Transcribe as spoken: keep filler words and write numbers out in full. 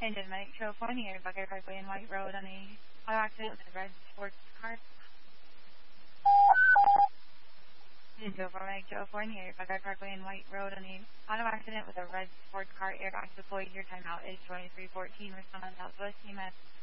Engine Mike California, Bucket Parkway and White Road on a auto accident with a red sports car. Engine for Mike California, Bucket Parkway and White Road on a auto accident with a red sports car. Airbag deployed. Your timeout is twenty-three fourteen. Respond on Southwest E M S